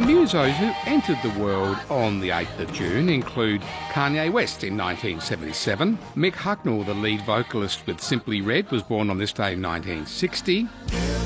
musos who entered the world on the 8th of June include Kanye West in 1977. Mick Hucknall, the lead vocalist with Simply Red, was born on this day in 1960.